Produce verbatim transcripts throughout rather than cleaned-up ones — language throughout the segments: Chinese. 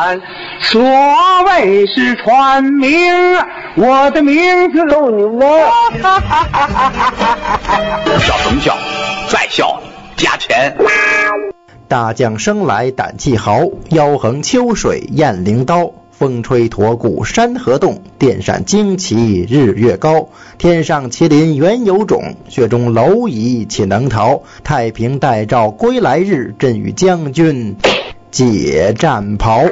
所谓是传名，我的名字都你忘。 笑什么笑？再笑加钱。 大将生来胆气豪，腰横秋水雁翎刀。风吹驼骨山河动，电闪旌旗日月高。天上麒麟原有种，雪中蝼蚁岂能逃？太平待诏归来日，朕与将军解战袍。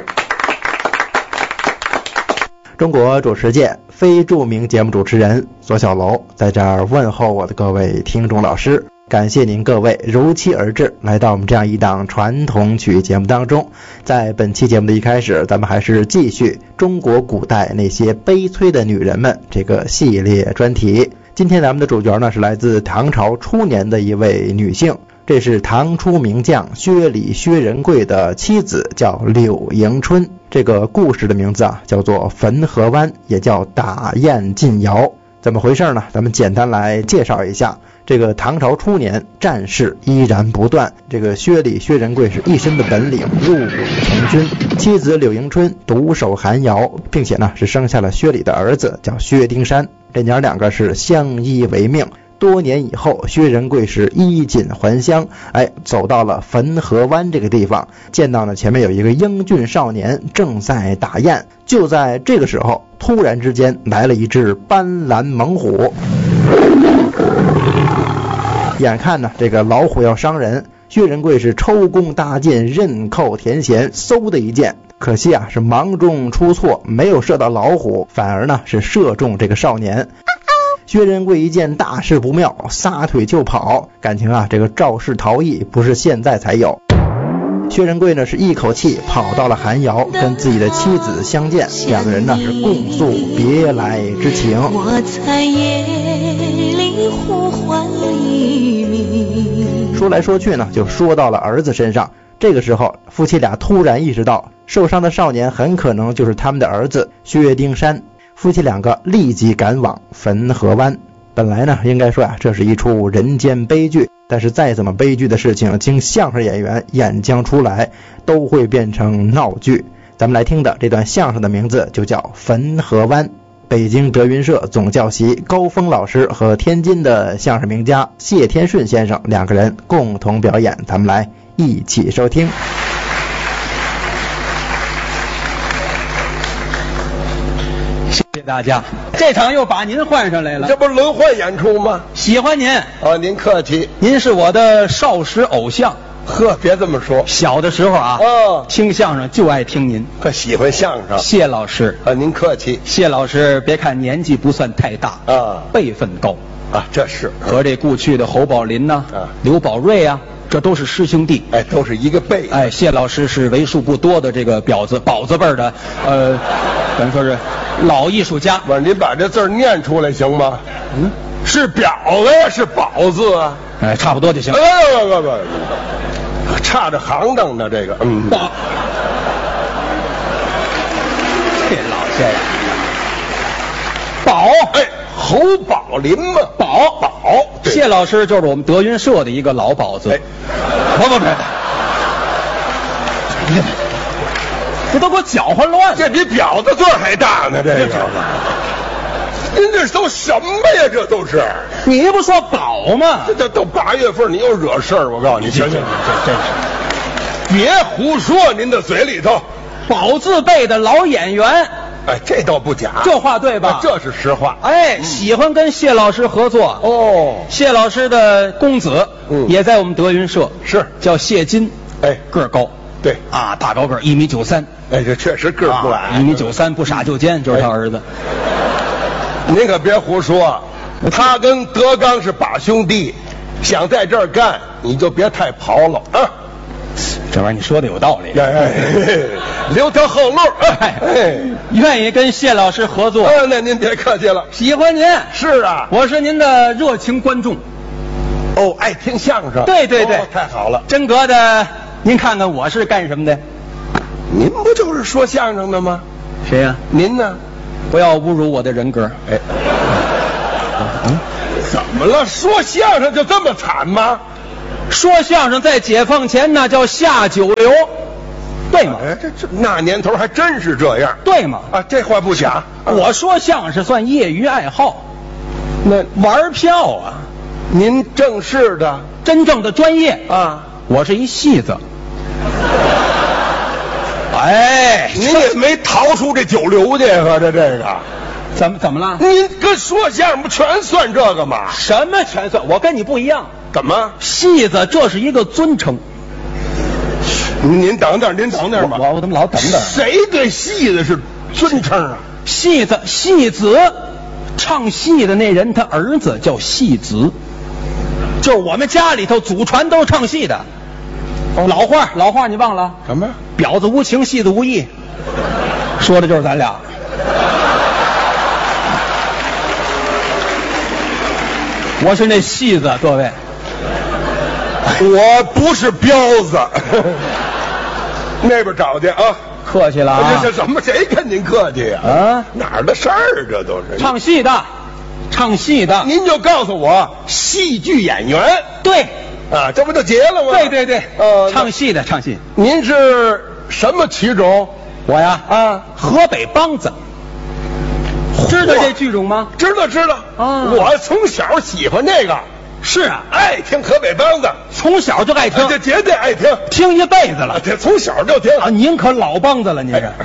中国主持界非著名节目主持人左小楼在这儿问候我的各位听众老师，感谢您各位如期而至，来到我们这样一档传统曲节目当中。在本期节目的一开始，咱们还是继续中国古代那些悲催的女人们这个系列专题。今天咱们的主角呢是来自唐朝初年的一位女性，这是唐初名将薛礼薛仁贵的妻子，叫柳迎春。这个故事的名字啊叫做汾河湾，也叫打雁进窑。怎么回事呢？咱们简单来介绍一下。这个唐朝初年，战事依然不断，这个薛礼薛仁贵是一身的本领，入伍从军，妻子柳迎春独守寒窑，并且呢是生下了薛礼的儿子叫薛丁山，这娘两个是相依为命。多年以后，薛仁贵是衣锦还乡，哎，走到了汾河湾这个地方，见到呢前面有一个英俊少年正在打雁。就在这个时候，突然之间来了一只斑斓猛虎。眼看呢这个老虎要伤人，薛仁贵是抽弓搭箭，刃扣填弦，嗖的一箭，可惜啊是忙中出错，没有射到老虎，反而呢是射中这个少年。薛仁贵一见大事不妙，撒腿就跑。感情啊这个肇事逃逸不是现在才有。薛仁贵呢是一口气跑到了寒窑，跟自己的妻子相见，两个人呢是共诉别来之情。我在夜里呼唤黎明。说来说去呢就说到了儿子身上。这个时候夫妻俩突然意识到，受伤的少年很可能就是他们的儿子薛丁山。夫妻两个立即赶往汾河湾。本来呢应该说啊这是一出人间悲剧，但是再怎么悲剧的事情，经相声演员演将出来，都会变成闹剧。咱们来听的这段相声的名字就叫汾河湾。北京德云社总教习高峰老师和天津的相声名家谢天顺先生两个人共同表演，咱们来一起收听。 谢谢大家，这场又把您换上来了， 这不是轮换演出吗？ 喜欢您啊，您客气。 您是我的少时偶像。 呵，别这么说。 小的时候啊， 哦， 听相声就爱听您。 可喜欢相声。 谢老师啊，您客气。 谢老师，别看年纪不算太大啊， 辈分高啊，这是和这过去的侯宝林呐、啊、刘宝瑞啊，这都是师兄弟， 哎，都是一个辈。 哎，谢老师是为数不多的这个婊子宝字辈的，呃，咱说是老艺术家。 不是，您把这字念出来行吗？嗯，是婊子呀，是宝字啊？ 哎，差不多就行。 哎不不不不，差着行当呢，这个。嗯。 宝。这老先生。宝。哎。 侯宝林嘛， 宝宝， 谢老师就是我们德云社的一个老宝子。哎， 不不不， 这都给我搅和乱了， 这比婊子字还大呢，这个。您这都什么呀？这都是。 你不说宝吗？ 这这都八月份，你又惹事儿，我告诉你，行行，这真是。别胡说，您的嘴里头， 宝字辈的老演员。 哎，这倒不假， 这话对吧？ 这是实话。 哎，嗯、喜欢跟谢老师合作哦。 谢老师的公子，嗯，也在我们德云社， 是叫谢金， 哎， 个儿高， 对啊，大高个儿，一米九三， 哎，这确实个儿不矮， 一米九三，不傻就尖，就是他儿子。 哎、您可别胡说，他跟德刚是把兄弟，想在这儿干，你就别太刨了啊。 这玩意儿你说的有道理， 哎哎，留条后路。哎哎， 愿意跟谢老师合作。 哎，那您别客气了， 喜欢您。 是啊， 我是您的热情观众。 哦，爱听相声。 对对对， 哦、太好了。 真格的，您看看我是干什么的？ 您不就是说相声的吗？ 谁呀、啊？ 您呢？ 不要侮辱我的人格。 哎，嗯，怎么了？说相声就这么惨吗？ 说相声在解放前那叫下九流，对对吗？ 哎，这这那年头还真是这样。 对吗？ 啊，这话不假。 我说相声算业余爱好， 那玩票啊， 您正式的真正的专业啊， 我是一戏子。哎， 您也没逃出这九流去，合着这个。 怎么怎么了？ 您跟说相声不全算这个吗？ 什么全算？我跟你不一样。 怎么？ 戏子这是一个尊称。 您等等，您等等吧。 我我怎么老等等？ 谁对戏子是尊称啊？ 戏子，戏子，唱戏的那人他儿子叫戏子，就是我们家里头祖传都是唱戏的。哦、老话，老话你忘了？ 什么？ 婊子无情，戏子无义，说的就是咱俩。我是那戏子，各位， 我不是彪子。那边找去啊！ 客气了啊！ 这这什么？谁跟您客气呀？ 啊， 哪儿的事儿？这都是唱戏的，唱戏的。 您就告诉我，戏剧演员。 对啊，这不就结了吗？ 对对对， 呃， 唱戏的，唱戏。 您是什么曲种？ 我呀， 啊， 河北梆子。知道这剧种吗？ 知道知道。 啊， 我从小喜欢这个。 是啊， 爱听河北梆子， 从小就爱听， 这绝对爱听， 听一辈子了。 这从小就听啊，您可老梆子了，您是？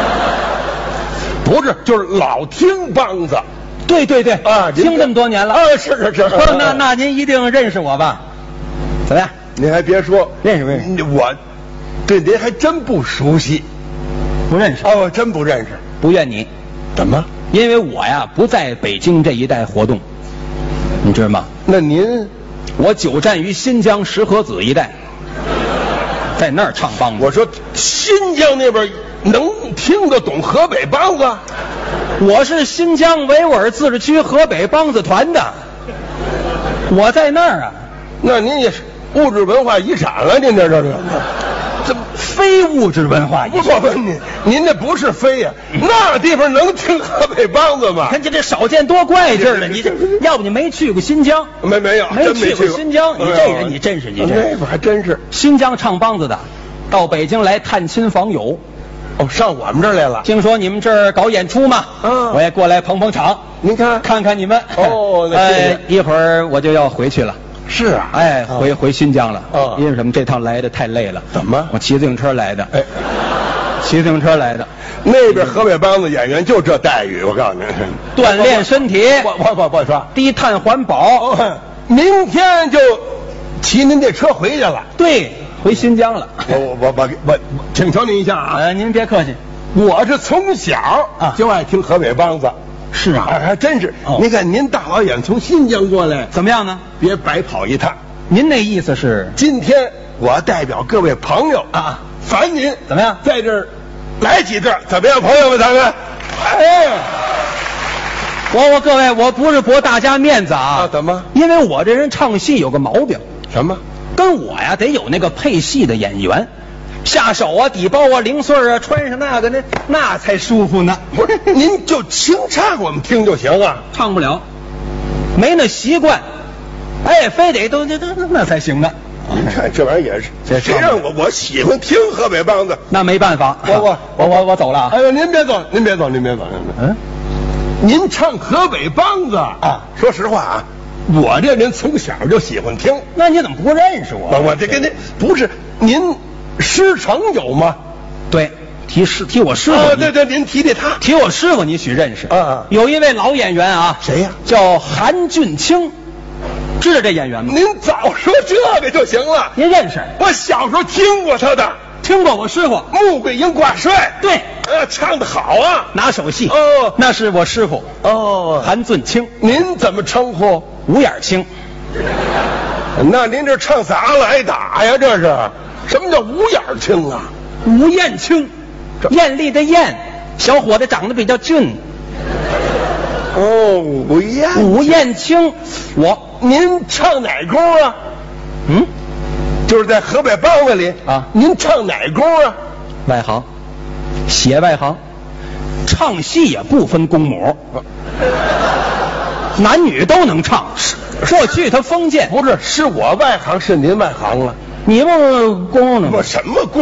不是，就是老听梆子。 对对对啊， 听这么多年了。 啊，是是是。 那那您一定认识我吧？怎么样？ 您还别说， 认识不认识？ 我对您还真不熟悉， 不认识。 哦，我真不认识。 不怨你。 怎么？ 因为我呀不在北京这一带活动。你知道吗？ 那您， 我久站于新疆石河子一带，在那儿唱梆子。 我说新疆那边能听得懂河北梆子？ 我是新疆维吾尔自治区河北梆子团的，我在那儿啊。 那您也是物质文化遗产了，您这这这， 这非物质文化遗产。 不不不，您您这不是非呀、啊，那地方能听河北梆子吗？ 看这这少见多怪劲儿了，你这要不你没去过新疆？ 没没有， 没去过新疆，你这人你真是你这那边还真是新疆唱梆子的，到北京来探亲访友。 哦，上我们这儿来了。 听说你们这儿搞演出嘛， 嗯， 我也过来捧捧场。 您看看看你们。 哦，那谢谢。 呃，一会儿我就要回去了。 是啊， 哎，回回新疆了。 哦， 因为什么？这趟来的太累了。 怎么？ 我骑自行车来的。 哎， 骑自行车来的。 那边河北梆子演员就这待遇，我告诉你， 锻炼身体。 我我我我说， 低碳环保。 哦，明天就骑您这车回去了。 对，回新疆了。 我我我我我，请求您一下啊。 呃，您别客气。 我是从小啊就爱听河北梆子。 是啊， 还真是。 哦， 您看您大老远从新疆过来， 怎么样呢？ 别白跑一趟。 您那意思是？ 今天我代表各位朋友啊， 烦您怎么样， 在这儿来几阵，怎么样，朋友们，咱们？哎， 我我各位，我不是驳大家面子啊。 啊，怎么？ 因为我这人唱戏有个毛病。 什么？ 跟我呀得有那个配戏的演员。下手啊，底包啊，零碎啊，穿上那个那那才舒服呢。 不是，您就清唱我们听就行啊。 唱不了，没那习惯。哎，非得都都都那才行呢。 您看这玩意儿也是，谁让我我喜欢听河北梆子？ 那没办法， 我我我我我走了啊。 哎呦，您别走，您别走，您别走。 嗯， 您唱河北梆子啊？说实话啊，我这人从小就喜欢听。 那你怎么不认识我？ 我我这跟您不是您。师承有吗？ 对，提师提我师傅。 啊，对对，您提提他。 提我师傅，你许认识。 啊， 有一位老演员啊。 谁呀？ 叫韩俊清，知道这演员吗？ 您早说这个就行了。 您认识？ 我小时候听过他的， 听过我师傅穆桂英挂帅。 对， 呃，唱的好啊， 拿手戏。 哦， 那是我师傅。 哦， 韩俊清。 您怎么称呼？ 五眼青。 那您这唱啥了？挨打呀？这是。什么叫五眼青啊？ 吴艳青，艳丽的艳，小伙子长得比较俊。 哦，吴艳吴艳青，我您唱哪功啊？ 嗯， 就是在河北梆子里啊， 您唱哪功啊？ 外行，写外行，唱戏也不分公母，男女都能唱。过去他封建， 不是，是我外行，是您外行了。 你不是公呢吗？ 我什么公？